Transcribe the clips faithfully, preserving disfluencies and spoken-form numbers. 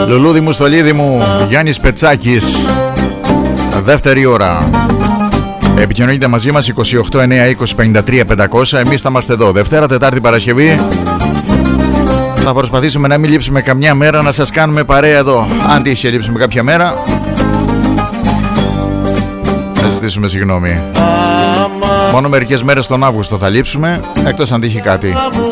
Λουλούδι μου, στολίδι μου, Γιάννης Πετσάκης. Δεύτερη ώρα. Επικοινωνείτε μαζί μας είκοσι οκτώ εννιά είκοσι πενήντα τρία πεντακόσια. Εμείς θα είμαστε εδώ Δευτέρα, Τετάρτη, Παρασκευή. Θα προσπαθήσουμε να μην λείψουμε καμιά μέρα, να σας κάνουμε παρέα εδώ. Αν τύχει λείψουμε κάποια μέρα, θα ζητήσουμε συγγνώμη. Μόνο μερικές μέρες τον Αύγουστο θα λείψουμε, εκτός αν τύχει κάτι.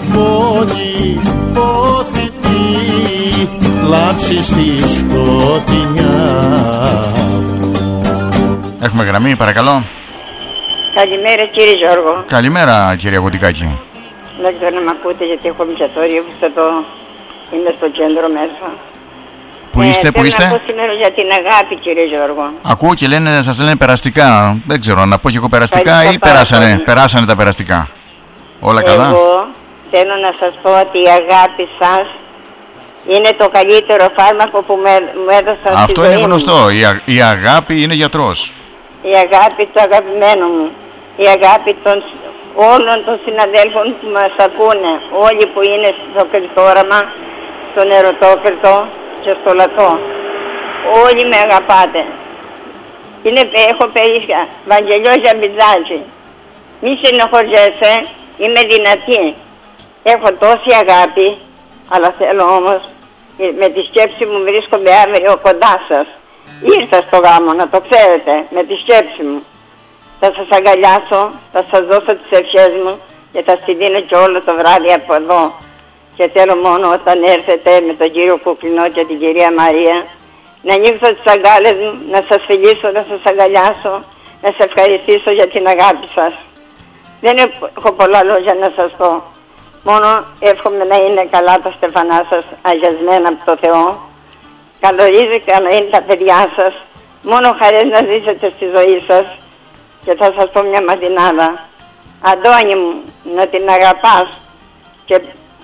Έχουμε γραμμή, παρακαλώ. Καλημέρα κύριε Γιώργο. Καλημέρα κύριε Κωτικάκη. Δεν ξέρω να μ' ακούτε γιατί έχω μια θόρυβο εδώ. Είμαι στο κέντρο μέσα. Πού ε, είστε, πού είστε? Θέλω να πω σήμερα για την αγάπη κύριε Γιώργο. Ακούω και λένε, σας λένε περαστικά. Δεν ξέρω, να πω και εγώ περαστικά ή περάσανε, περάσανε τα περαστικά. Όλα εγώ καλά? Εγώ θέλω να σας πω ότι η αγάπη σας είναι το καλύτερο φάρμακο που μου έδωσαν. Αυτό στη είναι ζωή γνωστό. μου. Η, α, η αγάπη είναι γιατρός. Η αγάπη του αγαπημένου μου. Η αγάπη των όλων των συναδέλφων που μας ακούνε. Όλοι που είναι στο κριτόραμα, στον ερωτόκριτο και στο λατό. Όλοι με αγαπάτε. Είναι, έχω περίσσια. Βαγγελιό Ζαμπιτζάκη. Μη συνοχωριέσαι. Είμαι δυνατή. Έχω τόση αγάπη. Αλλά θέλω όμως, με τη σκέψη μου βρίσκομαι αύριο κοντά σας. Ήρθα στο γάμο, να το ξέρετε, με τη σκέψη μου. Θα σας αγκαλιάσω, θα σας δώσω τις ευχές μου και θα στη δίνω και όλο το βράδυ από εδώ. Και θέλω μόνο όταν έρθετε με τον κύριο Κουκλινό και την κυρία Μαρία να ανοίξω τις αγκάλες μου, να σας φιλήσω, να σας αγκαλιάσω, να σας ευχαριστήσω για την αγάπη σας. Δεν έχω πολλά λόγια να σας πω. Μόνο εύχομαι να είναι καλά τα στεφανά σας, αγιασμένα από το Θεό. Καλορίζετε να είναι τα παιδιά σας. Μόνο χαρές να ζήσετε στη ζωή σας. Και θα σας πω μια μαθηνάδα. Αντώνη μου, να την αγαπάς. Και...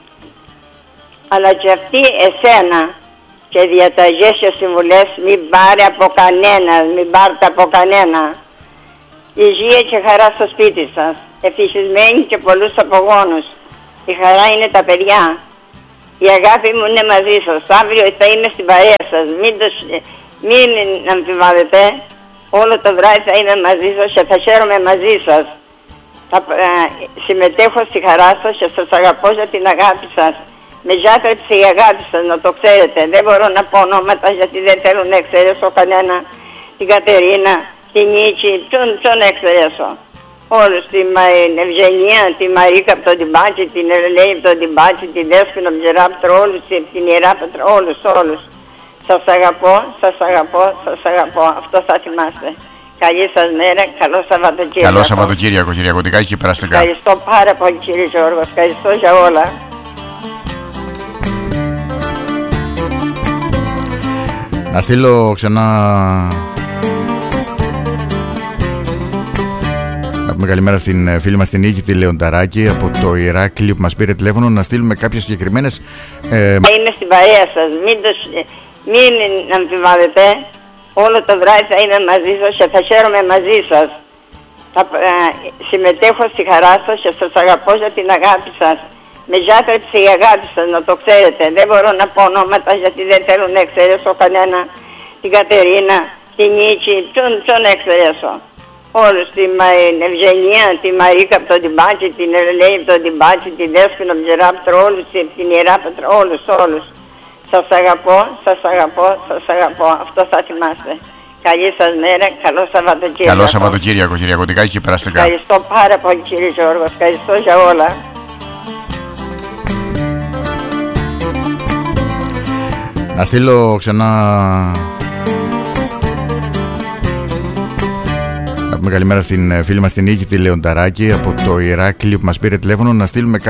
Αλλά και αυτή εσένα. Και διαταγές και συμβουλές μην πάρει από κανένα. Μην πάρετε από κανένα. Υγεία και χαρά στο σπίτι σας. Ευτυχισμένοι και πολλούς απογόνους. Η χαρά είναι τα παιδιά. Η αγάπη μου είναι μαζί σας. Αύριο θα είμαι στην παρέα σας. Μην, το, μην αμφιβάλλετε. Όλο το βράδυ θα είμαι μαζί σας και θα χαίρομαι μαζί σας. Θα ε, συμμετέχω στη χαρά σας και σας αγαπώ για την αγάπη σας. Με ζάτρεψε η αγάπη σας, να το ξέρετε. Δεν μπορώ να πω ονόματα γιατί δεν θέλω να εξαιρέσω κανένα. Την Κατερίνα, την Νίκη, ποιον, ποιον να εξαιρέσω. Όλους, την Ευγενία, τη Μαρίκα από τον Τιμπάτσι, την Ελένη από τον Τιμπάτσι, την Δέσποινα από τον Γεράπτρο, όλους, την Ιεράπετρο, όλους, όλους. Σας αγαπώ, σας αγαπώ, σας αγαπώ. Αυτό θα θυμάστε. Καλή σας μέρα, καλό Σαββατοκύριακο. Καλό Σαββατοκύριακο, κυρία Κωτικάκη, και περαστικά. Ευχαριστώ πάρα πολύ, κύριε Γιώργο. Ευχαριστώ για όλα. Να στείλω ξανά... Να πούμε καλημέρα στην φίλη μας την Νίκη τη Λεονταράκη από το Ηράκλειο που μας πήρε τηλέφωνο, να στείλουμε κάποιες συγκεκριμένες... Ε... Είμαι στην παρέα σας, μην, το, μην αμφιβάλλετε. Όλο το βράδυ θα είμαι μαζί σας και θα χαίρομαι μαζί σας. Θα ε, συμμετέχω στη χαρά σας και σας αγαπώ για την αγάπη σας. Με ζάτρεψε η αγάπη σας, να το ξέρετε. Δεν μπορώ να πω ονόματα γιατί δεν θέλω να εξαιρέσω κανένα. Την Κατερίνα, την Νίκη, ποιον, ποιον να εξαιρέσω. Όλους, την Ευγενία, τη Μαρίκα από τον Τιμπάτσι, την Ελένη από τον Τιμπάτσι, την Δέσποινα από τον Γεράπτρο, όλους, την Ιεράπετρο, όλους, όλους. Σας αγαπώ, σας αγαπώ, σας αγαπώ. Αυτό θα θυμάστε. Καλή σας μέρα, καλό Σαββατοκύριακο. Καλό Σαββατοκύριακο, κυρία Κωτικάκη, και περαστικά. Ευχαριστώ πάρα πολύ, κύριε Γιώργο. Ευχαριστώ για όλα. Να στείλω ξανά... Να πούμε καλημέρα στην φίλη μας την Νίκη τη Λεονταράκη από το Ηράκλειο που μας πήρε τηλέφωνο, να στείλουμε